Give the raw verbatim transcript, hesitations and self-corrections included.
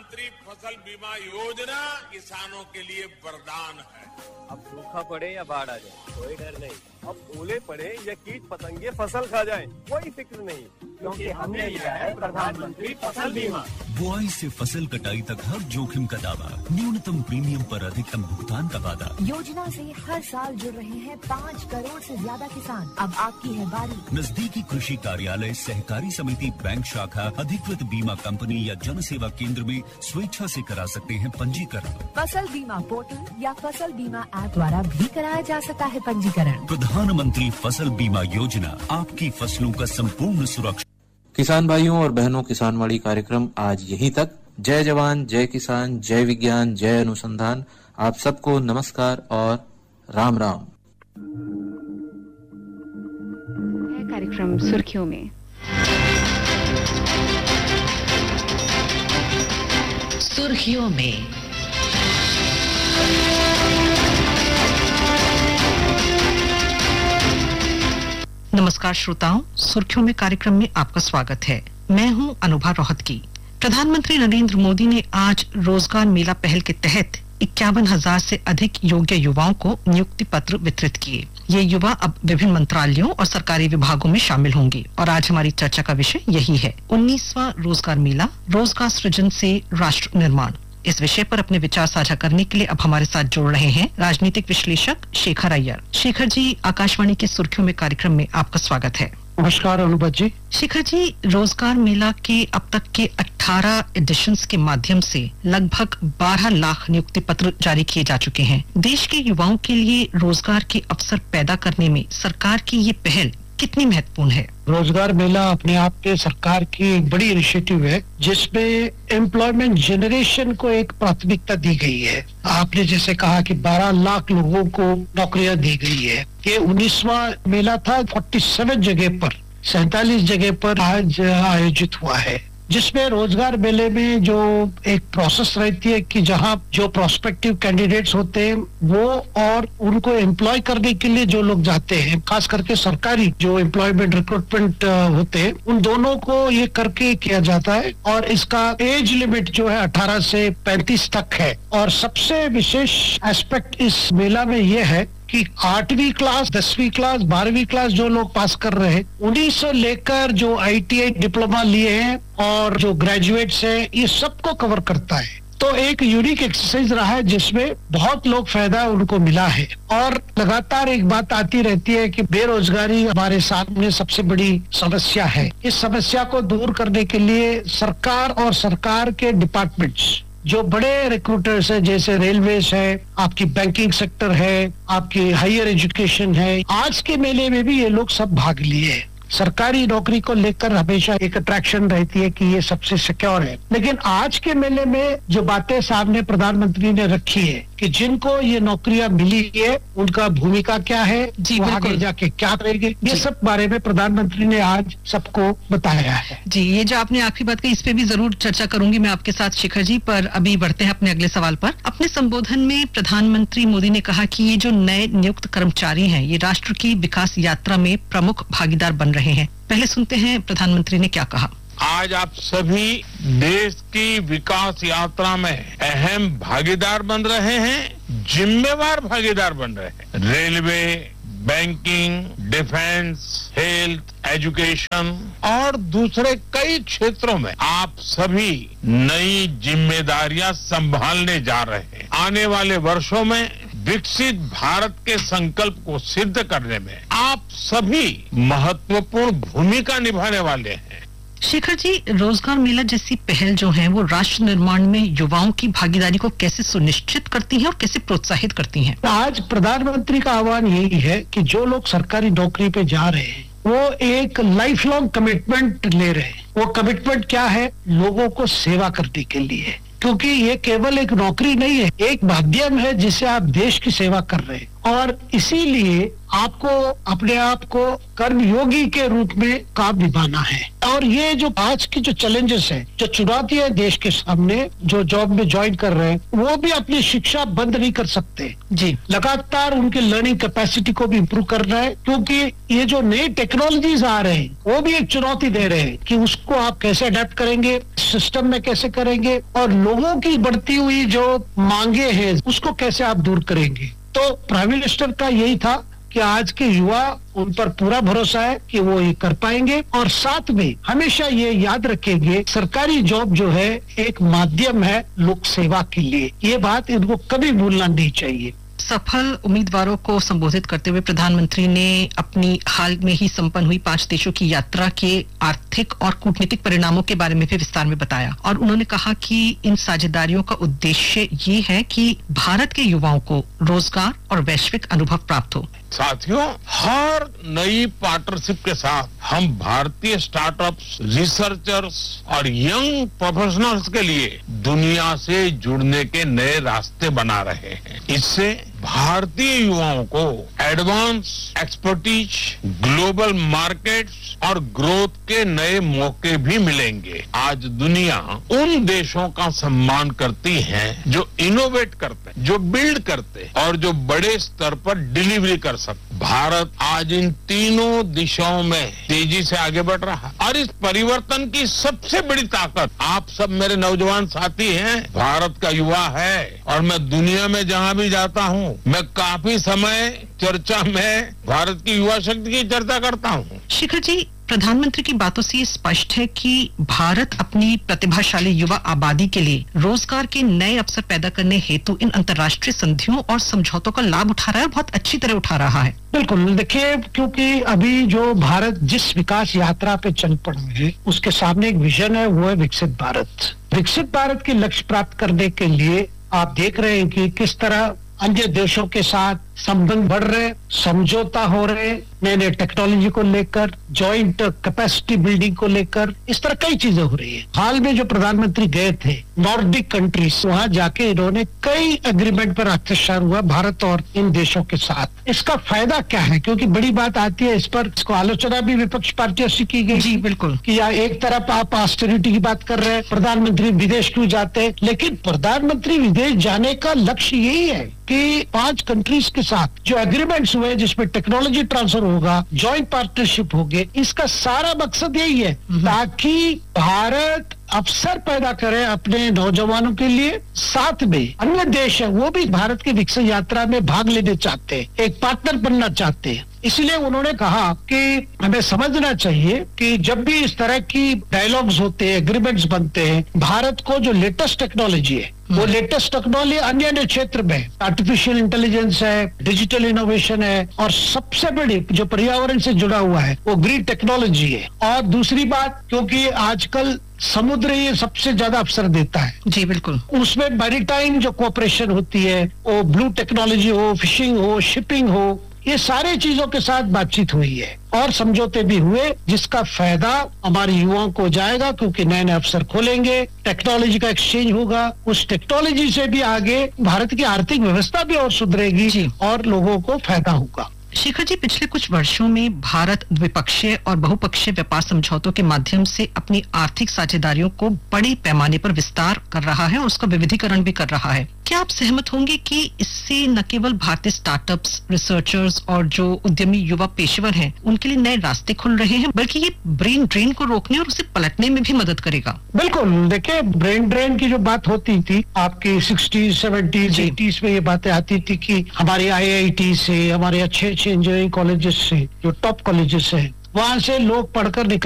प्रधानमंत्री फसल बीमा योजना किसानों के लिए वरदान है। अब सूखा पड़े या बाढ़ आ जाए कोई डर नहीं, अब ओले पड़े या कीट पतंगे फसल खा जाए कोई फिक्र नहीं, क्योंकि हमने लिया है प्रधानमंत्री फसल बीमा। बुआई से फसल कटाई तक हर जोखिम का दावा, न्यूनतम प्रीमियम पर अधिकतम भुगतान का वादा। योजना से हर साल जुड़ रहे हैं पाँच करोड़ से ज्यादा किसान। अब आपकी है बारी। नजदीकी कृषि कार्यालय, सहकारी समिति, बैंक शाखा, अधिकृत बीमा कंपनी या जन सेवा केंद्र में स्वेच्छा से करा सकते हैं पंजीकरण। फसल बीमा पोर्टल या फसल बीमा ऐप द्वारा भी कराया जा सकता है पंजीकरण। प्रधानमंत्री फसल बीमा योजना, आपकी फसलों का संपूर्ण सुरक्षा। किसान भाइयों और बहनों, किसानवाड़ी कार्यक्रम आज यहीं तक। जय जवान, जय किसान, जय विज्ञान, जय अनुसंधान। आप सबको नमस्कार और राम राम। कार्यक्रम सुर्खियों में। सुर्खियों में नमस्कार श्रोताओं, सुर्खियों में कार्यक्रम में आपका स्वागत है। मैं हूं अनुभा रोहतगी। प्रधानमंत्री नरेंद्र मोदी ने आज रोजगार मेला पहल के तहत इक्यावन हजार से अधिक योग्य युवाओं को नियुक्ति पत्र वितरित किए। ये युवा अब विभिन्न मंत्रालयों और सरकारी विभागों में शामिल होंगे और आज हमारी चर्चा का विषय यही है, उन्नीसवां रोजगार मेला, रोजगार सृजन से राष्ट्र निर्माण। इस विषय पर अपने विचार साझा करने के लिए अब हमारे साथ जुड़ रहे हैं राजनीतिक विश्लेषक शेखर अय्यर। शेखर जी, आकाशवाणी के सुर्खियों में कार्यक्रम में आपका स्वागत है। नमस्कार अनुभव जी। शेखर जी, रोजगार मेला के अब तक के अठारह एडिशंस के माध्यम से लगभग बारह लाख नियुक्ति पत्र जारी किए जा चुके हैं। देश के युवाओं के लिए रोजगार के अवसर पैदा करने में सरकार की ये पहल कितनी महत्वपूर्ण है? रोजगार मेला अपने आप में सरकार की एक बड़ी इनिशिएटिव है, जिसमें एम्प्लॉयमेंट जनरेशन को एक प्राथमिकता दी गई है। आपने जैसे कहा कि बारह लाख लोगों को नौकरियां दी गई है। ये उन्नीसवां मेला था, सैंतालीस जगह पर सैतालीस जगह पर आज आयोजित हुआ है, जिसमें रोजगार मेले में जो एक प्रोसेस रहती है कि जहां जो प्रोस्पेक्टिव कैंडिडेट्स होते हैं वो और उनको एम्प्लॉय करने के लिए जो लोग जाते हैं, खास करके सरकारी जो एम्प्लॉयमेंट रिक्रूटमेंट होते हैं, उन दोनों को ये करके किया जाता है। और इसका एज लिमिट जो है अठारह से पैंतीस तक है। और सबसे विशेष एस्पेक्ट इस मेला में ये है कि आठवीं क्लास, दसवीं क्लास, बारहवीं क्लास जो लोग पास कर रहे हैं, उन्हीं से लेकर जो आई टी आई डिप्लोमा लिए हैं और जो ग्रेजुएट्स हैं, ये सबको कवर करता है। तो एक यूनिक एक्सरसाइज रहा है जिसमें बहुत लोग फायदा उनको मिला है। और लगातार एक बात आती रहती है कि बेरोजगारी हमारे सामने सबसे बड़ी समस्या है। इस समस्या को दूर करने के लिए सरकार और सरकार के डिपार्टमेंट्स, जो बड़े रिक्रूटर्स है, जैसे रेलवेज है, आपकी बैंकिंग सेक्टर है, आपकी हायर एजुकेशन है, आज के मेले में भी ये लोग सब भाग लिए हैं। सरकारी नौकरी को लेकर हमेशा एक अट्रैक्शन रहती है कि ये सबसे सिक्योर है, लेकिन आज के मेले में जो बातें सामने प्रधानमंत्री ने रखी है कि जिनको ये नौकरियां मिली है उनका भूमिका क्या है, जी वो आगे जाके क्या करेंगे, ये सब बारे में प्रधानमंत्री ने आज सबको बताया है। जी, ये जो आपने आखिरी बात कही, इस पे भी जरूर चर्चा करूंगी मैं आपके साथ शेखर जी, पर अभी बढ़ते हैं अपने अगले सवाल पर। अपने संबोधन में प्रधानमंत्री मोदी ने कहा कि ये जो नए नियुक्त कर्मचारी हैं, ये राष्ट्र की विकास यात्रा में प्रमुख भागीदार बन रहे हैं। पहले सुनते हैं प्रधानमंत्री ने क्या कहा। आज आप सभी देश की विकास यात्रा में अहम भागीदार बन रहे हैं, जिम्मेवार भागीदार बन रहे हैं। Railway, banking, defence, health, education और दूसरे कई क्षेत्रों में आप सभी नई जिम्मेदारियां संभालने जा रहे हैं। आने वाले वर्षों में विकसित भारत के संकल्प को सिद्ध करने में आप सभी महत्वपूर्ण भूमिका निभाने वाले हैं। शेखर जी, रोजगार मेला जैसी पहल जो है वो राष्ट्र निर्माण में युवाओं की भागीदारी को कैसे सुनिश्चित करती है और कैसे प्रोत्साहित करती हैं? आज प्रधानमंत्री का आह्वान यही है कि जो लोग सरकारी नौकरी पे जा रहे हैं वो एक लाइफ लॉन्ग कमिटमेंट ले रहे हैं। वो कमिटमेंट क्या है? लोगों को सेवा करने के लिए, क्योंकि ये केवल एक नौकरी नहीं है, एक माध्यम है जिससे आप देश की सेवा कर रहे हैं। और इसीलिए आपको अपने आप को कर्मयोगी के रूप में काम निभाना है। और ये जो आज की जो चैलेंजेस है, जो चुनौतियां हैं देश के सामने, जो जॉब में ज्वाइन कर रहे हैं, वो भी अपनी शिक्षा बंद नहीं कर सकते जी। लगातार उनके लर्निंग कैपेसिटी को भी इम्प्रूव करना है, क्योंकि ये जो नई टेक्नोलॉजीज आ रहे हैं वो भी एक चुनौती दे रहे हैं कि उसको आप कैसे अडेप्ट करेंगे, सिस्टम में कैसे करेंगे, और लोगों की बढ़ती हुई जो मांगे हैं उसको कैसे आप दूर करेंगे। तो प्राइम मिनिस्टर का यही था कि आज के युवा, उन पर पूरा भरोसा है कि वो ये कर पाएंगे, और साथ में हमेशा ये याद रखेंगे सरकारी जॉब जो है एक माध्यम है लोक सेवा के लिए। ये बात इनको कभी भूलना नहीं चाहिए। सफल उम्मीदवारों को संबोधित करते हुए प्रधानमंत्री ने अपनी हाल में ही संपन्न हुई पांच देशों की यात्रा के आर्थिक और कूटनीतिक परिणामों के बारे में भी विस्तार में बताया, और उन्होंने कहा कि इन साझेदारियों का उद्देश्य ये है कि भारत के युवाओं को रोजगार और वैश्विक अनुभव प्राप्त हो। साथियों, हर नई पार्टनरशिप के साथ हम भारतीय स्टार्टअप्स, रिसर्चर्स और यंग प्रोफेशनल्स के लिए दुनिया से जुड़ने के नए रास्ते बना रहे हैं। इससे भारतीय युवाओं को एडवांस एक्सपर्टीज, ग्लोबल मार्केट्स और ग्रोथ के नए मौके भी मिलेंगे। आज दुनिया उन देशों का सम्मान करती है जो इनोवेट करते हैं, जो बिल्ड करते हैं और जो बड़े स्तर पर डिलीवरी कर सकते। भारत आज इन तीनों दिशाओं में तेजी से आगे बढ़ रहा है, और इस परिवर्तन की सबसे बड़ी ताकत आप सब मेरे नौजवान साथी हैं, भारत का युवा है। और मैं दुनिया में जहां भी जाता हूं, मैं काफी समय चर्चा में भारत की युवा शक्ति की चर्चा करता हूं। शिखर जी, प्रधानमंत्री की बातों से ये स्पष्ट है कि भारत अपनी प्रतिभाशाली युवा आबादी के लिए रोजगार के नए अवसर पैदा करने हेतु इन अंतर्राष्ट्रीय संधियों और समझौतों का लाभ उठा रहा है, बहुत अच्छी तरह उठा रहा है। बिल्कुल, देखिए, क्योंकि अभी जो भारत जिस विकास यात्रा पे चल पड़ा है उसके सामने एक विजन है, वो है विकसित भारत। विकसित भारत के लक्ष्य प्राप्त करने के लिए आप देख रहे हैं कि किस तरह अन्य देशों के साथ संबंध बढ़ रहे, समझौता हो रहे, नए नए टेक्नोलॉजी को लेकर, जॉइंट कैपेसिटी बिल्डिंग को लेकर, इस तरह कई चीजें हो रही है। हाल में जो प्रधानमंत्री गए थे नॉर्डिक कंट्रीज, वहां जाके इन्होंने कई एग्रीमेंट पर हस्ताक्षर हुआ भारत और इन देशों के साथ। इसका फायदा क्या है, क्योंकि बड़ी बात आती है, इस पर इसको आलोचना भी विपक्ष पार्टियों से की गई। जी बिल्कुल, कि या एक तरफ आप ऑस्टेरिटी की बात कर रहे हैं, प्रधानमंत्री विदेश क्यों जाते हैं, लेकिन प्रधानमंत्री विदेश जाने का लक्ष्य यही है कि पांच कंट्रीज के साथ जो एग्रीमेंट्स हुए जिसमें टेक्नोलॉजी ट्रांसफर होगा, जॉइंट पार्टनरशिप होगी, इसका सारा मकसद यही है ताकि भारत अवसर पैदा करे अपने नौजवानों के लिए। साथ में अन्य देश है वो भी भारत की विकसित यात्रा में भाग लेने चाहते हैं, एक पार्टनर बनना चाहते हैं। इसलिए उन्होंने कहा कि हमें समझना चाहिए कि जब भी इस तरह की डायलॉग्स होते हैं, एग्रीमेंट्स बनते हैं, भारत को जो लेटेस्ट टेक्नोलॉजी है, वो लेटेस्ट टेक्नोलॉजी अन्य अन्य क्षेत्र में आर्टिफिशियल इंटेलिजेंस है, डिजिटल इनोवेशन है, और सबसे बड़ी जो पर्यावरण से जुड़ा हुआ है वो ग्रीन टेक्नोलॉजी है। और दूसरी बात, क्योंकि आजकल समुद्र ये सबसे ज्यादा अवसर देता है। जी बिल्कुल, उसमें मैरीटाइम जो कोऑपरेशन होती है, वो ब्लू टेक्नोलॉजी हो, फिशिंग हो, शिपिंग हो, ये सारे चीजों के साथ बातचीत हुई है और समझौते भी हुए, जिसका फायदा हमारे युवाओं को जाएगा, क्योंकि नए नए अवसर खोलेंगे, टेक्नोलॉजी का एक्सचेंज होगा, उस टेक्नोलॉजी से भी आगे भारत की आर्थिक व्यवस्था भी और सुधरेगी और लोगों को फायदा होगा। शिखर जी, पिछले कुछ वर्षों में भारत द्विपक्षीय और बहुपक्षीय व्यापार समझौतों के माध्यम से अपनी आर्थिक साझेदारियों को बड़े पैमाने पर विस्तार कर रहा है और उसका विविधीकरण भी कर रहा है। क्या आप सहमत होंगे कि इससे न केवल भारतीय स्टार्टअप्स, रिसर्चर्स और जो उद्यमी युवा पेशेवर हैं उनके लिए नए रास्ते खुल रहे हैं, बल्कि ये ब्रेन ड्रेन को रोकने और उसे पलटने में भी मदद करेगा? बिल्कुल, देखिए, ब्रेन ड्रेन की जो बात होती थी आपकी सिक्सटीज, सेवेंटीज, एटीज में ये बातें आती थी कि हमारे आई आई टी से, हमारे अच्छे अच्छे इंजीनियरिंग कॉलेजेस से, जो टॉप कॉलेजेस हैं, वहाँ से लोग पढ़कर निकल